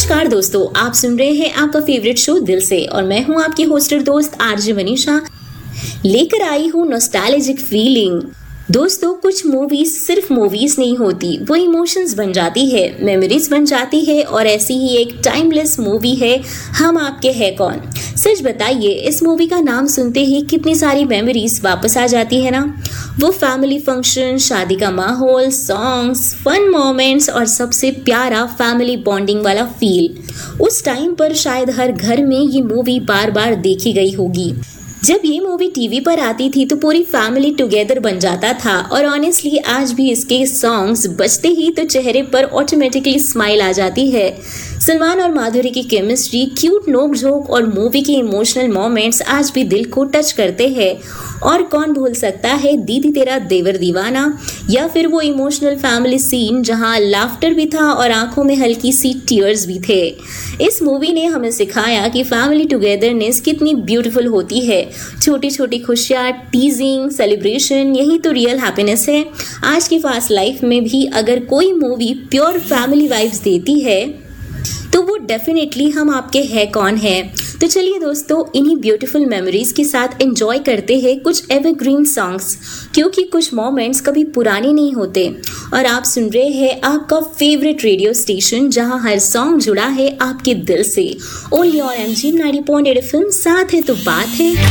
नमस्कार दोस्तों, आप सुन रहे हैं आपका फेवरेट शो दिल से और मैं हूं आपकी होस्टर दोस्त आरजे मनीषा, लेकर आई हूं नॉस्टैल्जिक फीलिंग। दोस्तों, कुछ मूवीज सिर्फ मूवीज नहीं होती, वो इमोशंस बन जाती है, मेमोरीज बन जाती है और ऐसी ही एक टाइमलेस मूवी है हम आपके है कौन। सच बताइए, इस मूवी का नाम सुनते ही कितनी सारी मेमोरीज वापस आ जाती है ना। वो फैमिली फंक्शन, शादी का माहौल, सॉन्ग्स, फन मोमेंट्स और सबसे प्यारा फैमिली बॉन्डिंग वाला फील। उस टाइम पर शायद हर घर में ये मूवी बार बार देखी गई होगी। जब ये मूवी टीवी पर आती थी तो पूरी फैमिली टुगेदर बन जाता था और ऑनेस्टली आज भी इसके सॉन्ग्स बजते ही तो चेहरे पर ऑटोमेटिकली स्माइल आ जाती है। सलमान और माधुरी की केमिस्ट्री, क्यूट नोक झोंक और मूवी के इमोशनल मोमेंट्स आज भी दिल को टच करते हैं। और कौन भूल सकता है दीदी तेरा देवर दीवाना, या फिर वो इमोशनल फैमिली सीन जहां लाफ्टर भी था और आंखों में हल्की सी टीयर्स भी थे। इस मूवी ने हमें सिखाया कि फैमिली टुगेदरनेस कितनी ब्यूटीफुल होती है। छोटी छोटी खुशियाँ, टीजिंग, सेलिब्रेशन, यही तो रियल हैप्पीनेस है। आज की फास्ट लाइफ में भी अगर कोई मूवी प्योर फैमिली वाइब्स देती है तो वो डेफिनेटली हम आपके है कौन है। तो चलिए दोस्तों, इन्हीं ब्यूटीफुल मेमोरीज के साथ एंजॉय करते हैं कुछ एवरग्रीन सॉन्ग्स, क्योंकि कुछ मोमेंट्स कभी पुराने नहीं होते। और आप सुन रहे हैं आपका फेवरेट रेडियो स्टेशन जहां हर सॉन्ग जुड़ा है आपके दिल से। ओनली ऑन MG 90.8 FM, साथ है तो बात है।